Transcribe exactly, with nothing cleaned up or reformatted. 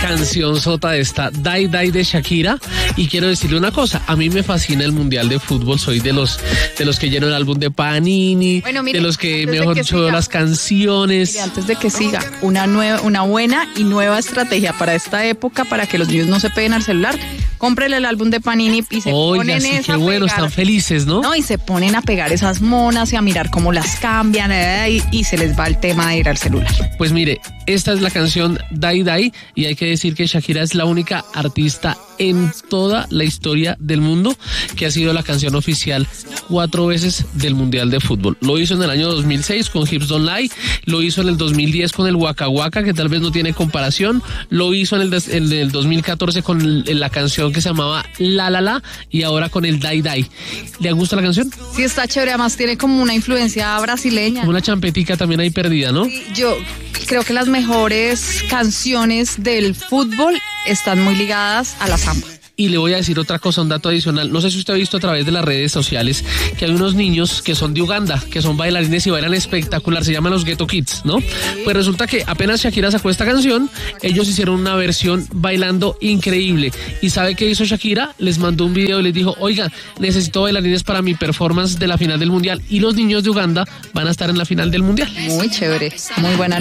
canción sota de esta Die Die de Shakira. Y quiero decirle una cosa, a mí me fascina el Mundial de Fútbol, soy de los de los que lleno el álbum de Panini, bueno, mire, de los que mejor mejor dicho las canciones. Mire, antes de que siga, una nueva, una buena y nueva estrategia para esta época, para que los niños no se peguen al celular, cómprele el álbum de Panini y se Oiga, ponen sí, esa qué bueno, pegar, están felices, ¿no? No, y se ponen a pegar esas monas y a mirar cómo las cambian, eh, y, y se les va el tema de ir al celular. Pues mire, esta es la canción Die Die y hay que decir que Shakira es la única artista en toda la historia del mundo que ha sido la canción oficial cuatro veces del Mundial de Fútbol. Lo hizo en el año dos mil seis con Hips Don't Lie, lo hizo en el dos mil diez con el Waka Waka, que tal vez no tiene comparación, lo hizo en el, des, en el dos mil catorce con el, la canción que se llamaba La La La y ahora con el Die Die. ¿Le gusta la canción? Sí, está chévere, además tiene como una influencia brasileña. Como una champetica también ahí perdida, ¿no? Sí, yo creo que las mejores canciones del fútbol están muy ligadas a la samba. Y le voy a decir otra cosa, un dato adicional. No sé si usted ha visto a través de las redes sociales que hay unos niños que son de Uganda, que son bailarines y bailan espectacular. Se llaman los Ghetto Kids, ¿no? Pues resulta que apenas Shakira sacó esta canción, ellos hicieron una versión bailando increíble. ¿Y sabe qué hizo Shakira? Les mandó un video y les dijo, oiga, necesito bailarines para mi performance de la final del Mundial. Y los niños de Uganda van a estar en la final del Mundial. Muy chévere, muy buena.